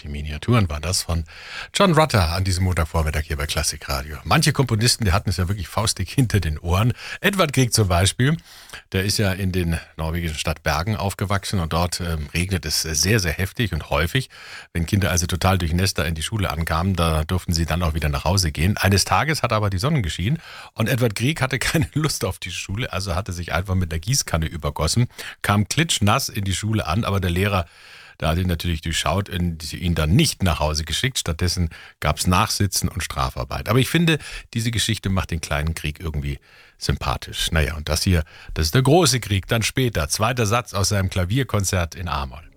Die Miniaturen waren das von John Rutter an diesem Montagvormittag hier bei Klassikradio. Manche Komponisten, die hatten es ja wirklich faustdick hinter den Ohren. Edvard Grieg zum Beispiel, der ist ja in den norwegischen Stadt Bergen aufgewachsen und dort regnet es sehr, sehr heftig und häufig. Wenn Kinder also total durchnässt da in die Schule ankamen, da durften sie dann auch wieder nach Hause gehen. Eines Tages hat aber die Sonne geschienen und Edvard Grieg hatte keine Lust auf die Schule, also hatte sich einfach mit der Gießkanne übergossen, kam klitschnass in die Schule an, aber der Lehrer, da hat ihn natürlich durchschaut und ihn dann nicht nach Hause geschickt. Stattdessen gab es Nachsitzen und Strafarbeit. Aber ich finde, diese Geschichte macht den kleinen Krieg irgendwie sympathisch. Naja, und das hier, das ist der große Krieg. Dann später, zweiter Satz aus seinem Klavierkonzert in A-Moll.